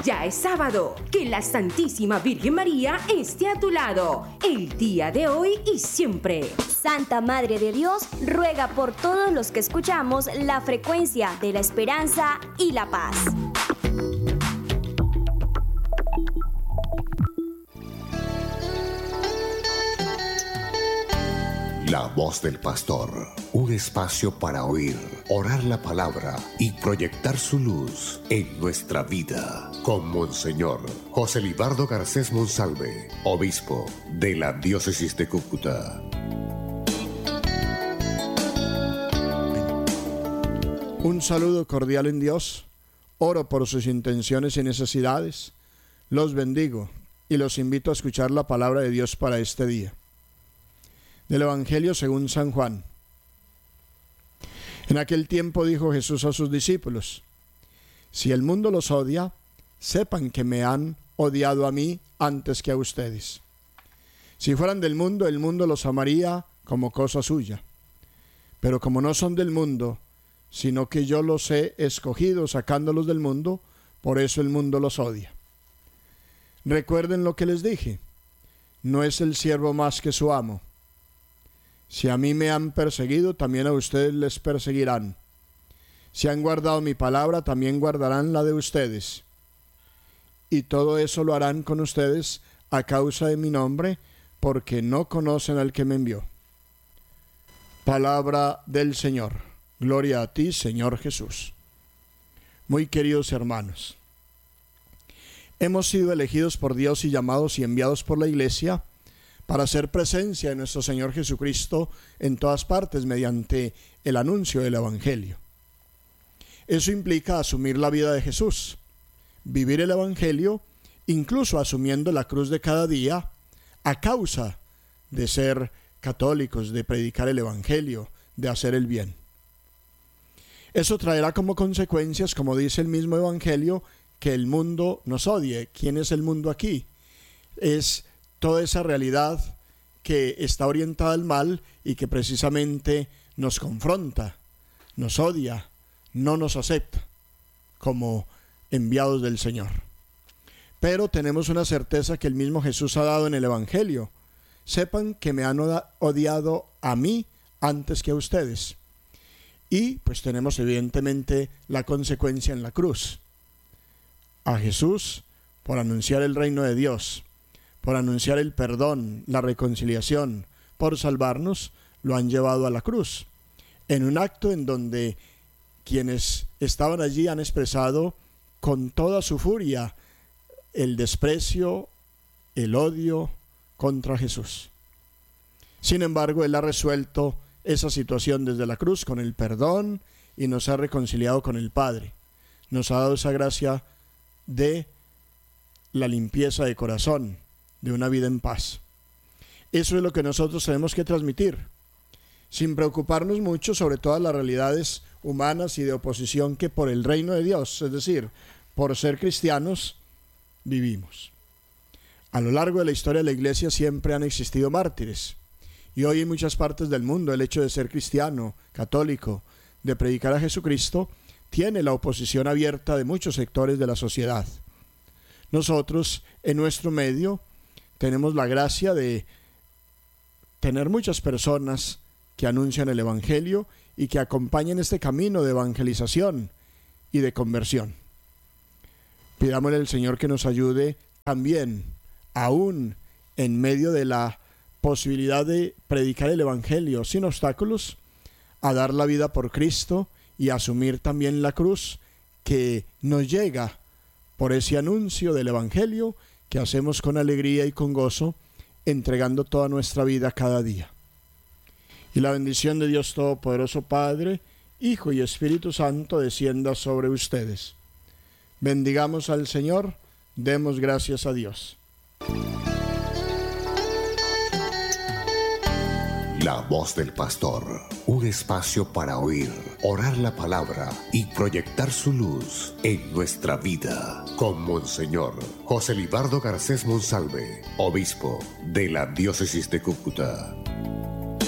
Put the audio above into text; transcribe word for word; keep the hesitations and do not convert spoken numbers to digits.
Ya es sábado. Que la Santísima Virgen María esté a tu lado, el día de hoy y siempre. Santa Madre de Dios, ruega por todos los que escuchamos la frecuencia de la esperanza y la paz. La voz del pastor, un espacio para oír, orar la palabra y proyectar su luz en nuestra vida. Con Monseñor José Libardo Garcés Monsalve, obispo de la diócesis de Cúcuta. Un saludo cordial en Dios. Oro por sus intenciones y necesidades. Los bendigo y los invito a escuchar la palabra de Dios para este día. Del Evangelio según San Juan. En aquel tiempo dijo Jesús a sus discípulos: si el mundo los odia, sepan que me han odiado a mí antes que a ustedes. Si fueran del mundo, el mundo los amaría como cosa suya. Pero como no son del mundo, sino que yo los he escogido sacándolos del mundo, por eso el mundo los odia. Recuerden lo que les dije: no es el siervo más que su amo. Si a mí me han perseguido, también a ustedes les perseguirán. Si han guardado mi palabra, también guardarán la de ustedes. Y todo eso lo harán con ustedes a causa de mi nombre, porque no conocen al que me envió. Palabra del Señor. Gloria a ti, Señor Jesús. Muy queridos hermanos, hemos sido elegidos por Dios y llamados y enviados por la Iglesia para hacer presencia de nuestro Señor Jesucristo en todas partes mediante el anuncio del Evangelio. Eso implica asumir la vida de Jesús, vivir el Evangelio, incluso asumiendo la cruz de cada día, a causa de ser católicos, de predicar el Evangelio, de hacer el bien. Eso traerá como consecuencias, como dice el mismo Evangelio, que el mundo nos odie. ¿Quién es el mundo aquí? Es toda esa realidad que está orientada al mal y que precisamente nos confronta, nos odia, no nos acepta como enviados del Señor. Pero tenemos una certeza que el mismo Jesús ha dado en el Evangelio: sepan que me han odiado a mí antes que a ustedes. Y pues tenemos evidentemente la consecuencia en la cruz. A Jesús, por anunciar el reino de Dios, por anunciar el perdón, la reconciliación, por salvarnos, lo han llevado a la cruz, en un acto en donde quienes estaban allí han expresado con toda su furia el desprecio, el odio contra Jesús. Sin embargo, Él ha resuelto esa situación desde la cruz con el perdón y nos ha reconciliado con el Padre. Nos ha dado esa gracia de la limpieza de corazón, de una vida en paz. Eso es lo que nosotros tenemos que transmitir, sin preocuparnos mucho sobre todas las realidades humanas y de oposición que por el reino de Dios, es decir, por ser cristianos, vivimos. A lo largo de la historia de la Iglesia siempre han existido mártires, y hoy en muchas partes del mundo el hecho de ser cristiano, católico, de predicar a Jesucristo, tiene la oposición abierta de muchos sectores de la sociedad. Nosotros, en nuestro medio, tenemos la gracia de tener muchas personas que anuncian el Evangelio y que acompañan este camino de evangelización y de conversión. Pidámosle al Señor que nos ayude también, aún en medio de la posibilidad de predicar el Evangelio sin obstáculos, a dar la vida por Cristo y asumir también la cruz que nos llega por ese anuncio del Evangelio que hacemos con alegría y con gozo, entregando toda nuestra vida cada día. Y la bendición de Dios Todopoderoso, Padre, Hijo y Espíritu Santo, descienda sobre ustedes. Bendigamos al Señor, demos gracias a Dios. La voz del pastor, un espacio para oír, orar la palabra y proyectar su luz en nuestra vida. Con Monseñor José Libardo Garcés Monsalve, obispo de la diócesis de Cúcuta.